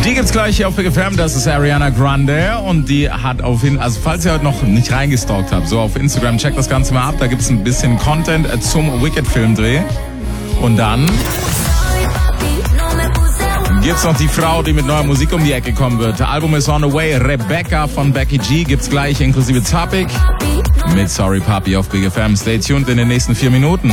Die gibt's gleich hier auf Big FM, das ist Ariana Grande und die hat also falls ihr heute noch nicht reingestalkt habt, so auf Instagram, checkt das Ganze mal ab, da gibt's ein bisschen Content zum Wicked-Filmdreh und dann gibt's noch die Frau, die mit neuer Musik um die Ecke kommen wird. Das Album ist on the way, Rebecca von Becky G gibt's gleich inklusive Topic mit Sorry Papi auf Big FM. Stay tuned in den nächsten 4 Minuten.